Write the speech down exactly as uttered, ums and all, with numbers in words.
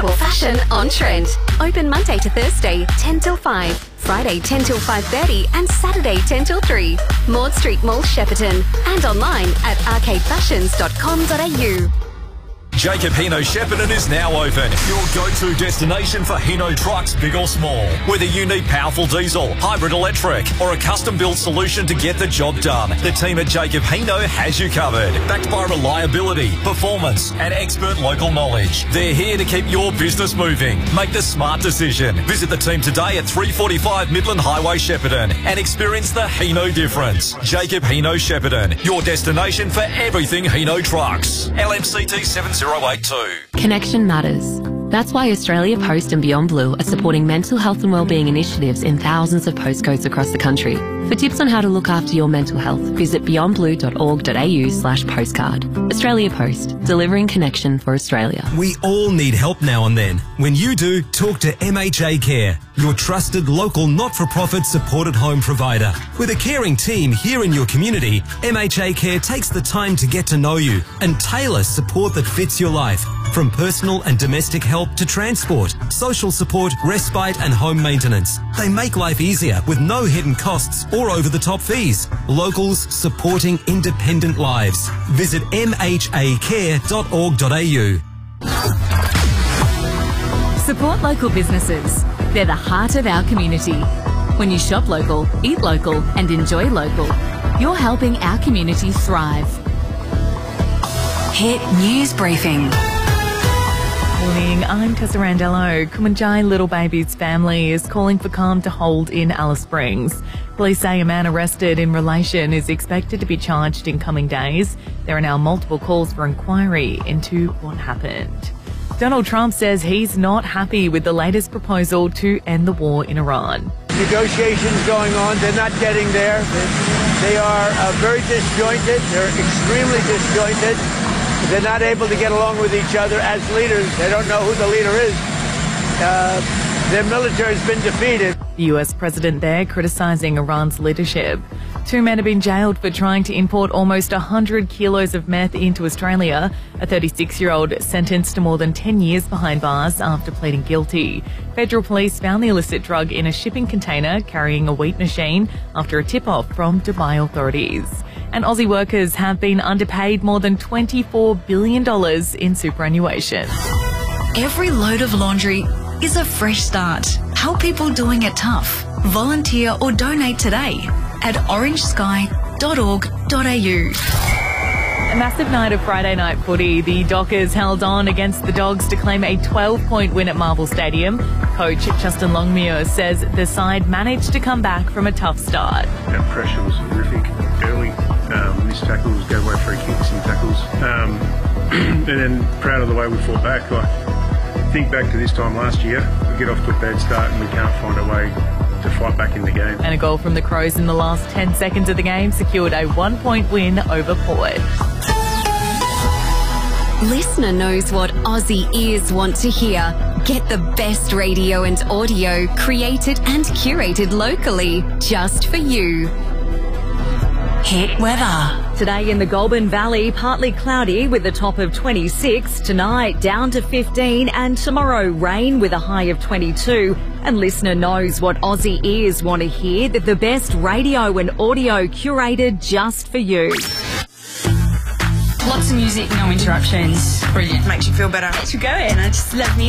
Incredible fashion on Trent. Open Monday to Thursday, ten till five. Friday, ten till five thirty. And Saturday, ten till three. Maud Street Mall, Shepparton. And online at arcade fashions dot com dot a u. Jacob Hino Shepparton is now open. Your go-to destination for Hino trucks, big or small. Whether you need powerful diesel, hybrid electric, or a custom-built solution to get the job done, the team at Jacob Hino has you covered. Backed by reliability, performance, and expert local knowledge. They're here to keep your business moving. Make the smart decision. Visit the team today at three forty-five Midland Highway, Shepparton, and experience the Hino difference. Jacob Hino Shepparton, your destination for everything Hino trucks. L M C T seven zero eight two. Connection matters. That's why Australia Post and Beyond Blue are supporting mental health and wellbeing initiatives in thousands of postcodes across the country. For tips on how to look after your mental health, visit beyond blue dot org dot a u slash postcard. Australia Post, delivering connection for Australia. We all need help now and then. When you do, talk to M H A Care, your trusted local not-for-profit supported home provider. With a caring team here in your community, M H A Care takes the time to get to know you and tailor support that fits your life. From personal and domestic help to transport, social support, respite and home maintenance. They make life easier with no hidden costs or over-the-top fees. Locals supporting independent lives. Visit m h a care dot org dot a u. Support local businesses. They're the heart of our community. When you shop local, eat local and enjoy local, you're helping our community thrive. Hit News Briefing. Morning, I'm Tessa Randello. Kumanjai Little Baby's family is calling for calm to hold in Alice Springs. Police say a man arrested in relation is expected to be charged in coming days. There are now multiple calls for inquiry into what happened. Donald Trump says he's not happy with the latest proposal to end the war in Iran. Negotiations going on, they're not getting there. They, they are uh, very disjointed. They're extremely disjointed. They're not able to get along with each other as leaders. They don't know who the leader is. Uh, their military has been defeated. The U S president there criticising Iran's leadership. Two men have been jailed for trying to import almost one hundred kilos of meth into Australia. A thirty-six-year-old sentenced to more than ten years behind bars after pleading guilty. Federal police found the illicit drug in a shipping container carrying a wheat machine after a tip-off from Dubai authorities. And Aussie workers have been underpaid more than twenty-four billion dollars in superannuation. Every load of laundry is a fresh start. Help people doing it tough. Volunteer or donate today at orange sky dot org dot a u. A massive night of Friday night footy. The Dockers held on against the Dogs to claim a twelve-point win at Marvel Stadium. Coach Justin Longmuir says the side managed to come back from a tough start. That pressure was horrific early. Um, missed tackles, gave away free kicks and tackles. Um, and then proud of the way we fought back. Like, think back to this time last year. We get off to a bad start and we can't find a way to fight back in the game. And a goal from the Crows in the last ten seconds of the game secured a one-point win over Port. Listener knows what Aussie ears want to hear. Get the best radio and audio created and curated locally just for you. Hit weather. Today in the Goulburn Valley, partly cloudy with a top of twenty-six. Tonight, down to fifteen. And tomorrow, rain with a high of twenty-two. And Listener knows what Aussie ears want to hear. That the best radio and audio curated just for you. Lots of music, no interruptions. Brilliant. Makes you feel better. Makes you go in. I just love music.